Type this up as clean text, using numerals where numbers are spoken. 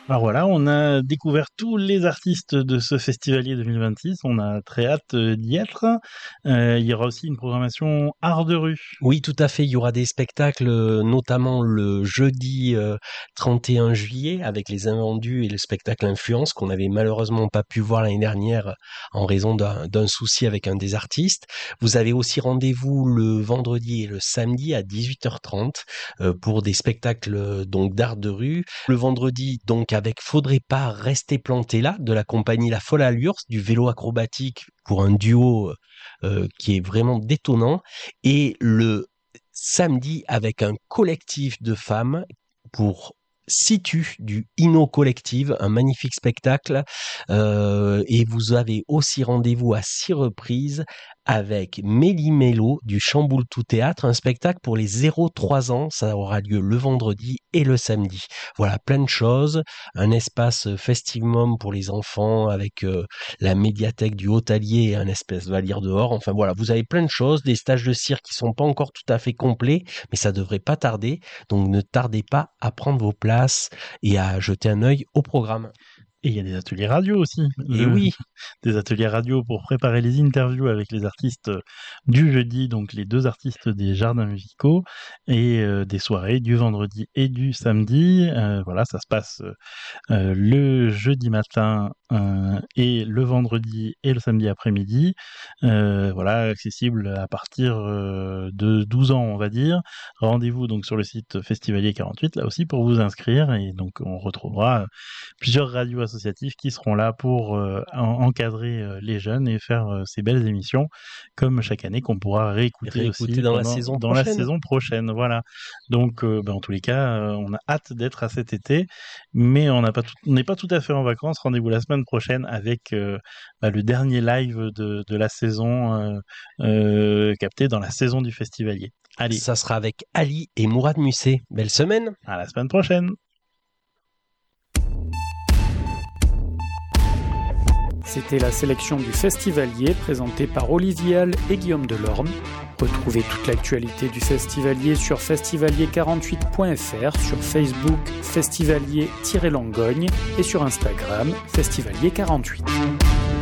Alors voilà, on a découvert tous les artistes de ce Festivalier 2026. On a très hâte d'y être. Il y aura aussi une programmation art de rue. Oui, tout à fait. Il y aura des spectacles, notamment le jeudi 31 juillet, avec les Invendus et le spectacle Influence, qu'on n'avait malheureusement pas pu voir l'année dernière en raison d'un souci avec un des artistes. Vous avez aussi rendez-vous le vendredi et le samedi à 18h30 pour des spectacles donc d'art de rue. Le vendredi, donc, avec Faudrait pas rester planté là, de la compagnie La Folle Allure, du vélo acrobatique pour un duo qui est vraiment détonnant. Et le samedi, avec un collectif de femmes pour Situ du Inno Collective, un magnifique spectacle. Et vous avez aussi rendez-vous à 6 reprises avec Méli Mélo du Chamboultou Théâtre, un spectacle pour les 0-3 ans. Ça aura lieu le vendredi et le samedi. Voilà, plein de choses. Un espace festivum pour les enfants avec la médiathèque du Haut-Allier et un espace Valire dehors. Enfin voilà, vous avez plein de choses, des stages de cirque qui sont pas encore tout à fait complets, mais ça devrait pas tarder. Donc ne tardez pas à prendre vos places et à jeter un œil au programme. Et il y a des ateliers radio aussi. Et oui, des ateliers radio pour préparer les interviews avec les artistes du jeudi, donc les 2 artistes des jardins musicaux, et des soirées du vendredi et du samedi. Voilà, ça se passe le jeudi matin et le vendredi et le samedi après-midi. Voilà, accessible à partir de 12 ans, on va dire. Rendez-vous donc sur le site Festivalier 48, là aussi pour vous inscrire, et donc on retrouvera plusieurs radios associatives qui seront là pour encadrer les jeunes et faire ces belles émissions, comme chaque année, qu'on pourra réécouter aussi dans la saison prochaine. Voilà. Donc, en tous les cas, on a hâte d'être à cet été, mais on n'est pas tout à fait en vacances. Rendez-vous la semaine prochaine avec le dernier live de la saison, capté dans la saison du Festivalier. Allez. Ça sera avec Ali et Mourad Musset. Belle semaine. À la semaine prochaine. C'était la sélection du Festivalier présentée par Olivier Hall et Guillaume Delorme. Retrouvez toute l'actualité du Festivalier sur festivalier48.fr, sur Facebook Festivalier-Langogne et sur Instagram Festivalier48.